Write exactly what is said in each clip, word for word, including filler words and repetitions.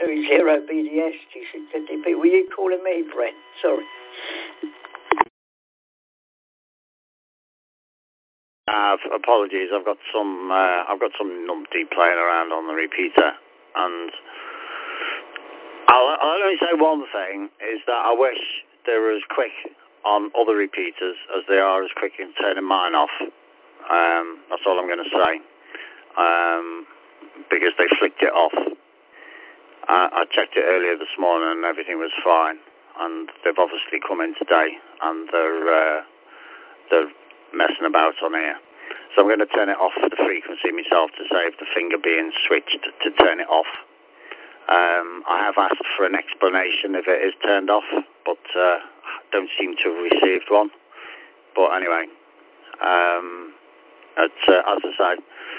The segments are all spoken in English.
Zero B D S, G six Z D P. Were you calling me, Brent? Sorry. Uh, apologies, I've got some uh, I've got some numpty playing around on the repeater, and I'll, I'll only say one thing, is that I wish they were as quick on other repeaters as they are as quick in turning mine off. Um, that's all I'm going to say, um, because they flicked it off. I, I checked it earlier this morning and everything was fine, and they've obviously come in today and they're uh, they're messing about on here. So I'm going to turn it off the frequency myself to save the finger being switched to turn it off. Um, I have asked for an explanation if it is turned off, but uh, don't seem to have received one. But anyway, um, it's, uh, as I say,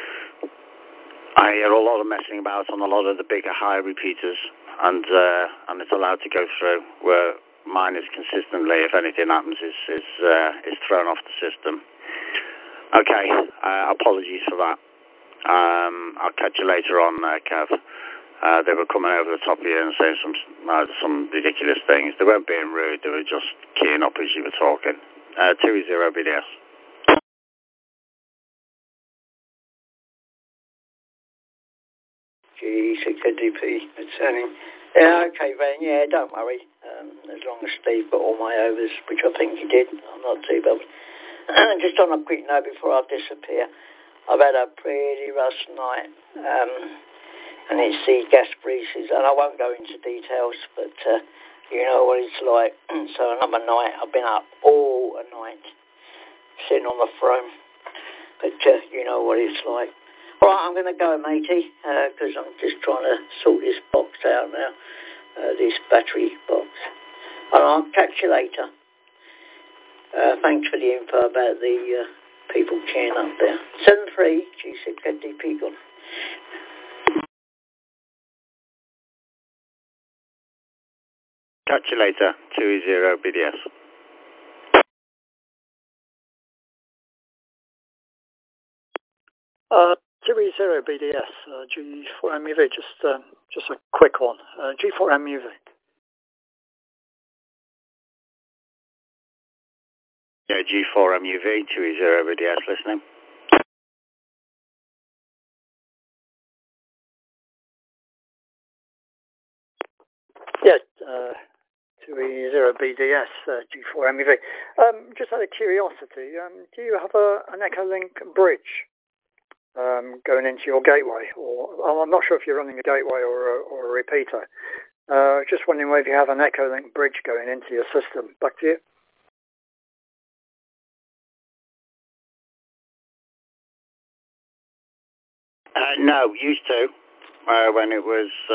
I hear a lot of messing about on a lot of the bigger high repeaters, and uh, and it's allowed to go through, where mine is consistently, if anything happens, is is, uh, is thrown off the system. Okay, uh, apologies for that. Um, I'll catch you later on, uh, Kev. Uh, they were coming over the top of you and saying some uh, some ridiculous things. They weren't being rude, they were just keying up as you were talking. Uh, two zero B D S. G six Z D P, returning. Yeah, okay, Ben, yeah, don't worry. Um, as long as Steve got all my overs, which I think he did, I'm not too bothered. Just on a quick note before I disappear, I've had a pretty rough night, um, and it's the gas breezes, and I won't go into details, but uh, you know what it's like. So another night, I've been up all night, sitting on the throne, but uh, you know what it's like. All right, I'm going to go, matey, because uh, I'm just trying to sort this box out now, uh, this battery box. And I'll catch you later. Uh, thanks for the info about the uh, people queuing up there. seven three G six Z D P gone. Catch you later. two zero B D S. Uh, two zero B D S, uh, G four M U V, just, uh, just a quick one. Uh, G four M U V. Yeah, G four M U V, two zero B D S, listening. Yeah, uh, two zero B D S, uh, G four M U V. Um, just out of curiosity, um, do you have a, an Echolink bridge um, going into your gateway? Or I'm not sure if you're running a gateway or a, or a repeater. Uh, just wondering whether you have an Echolink bridge going into your system. Back to you. Uh, no, used to, uh, when it was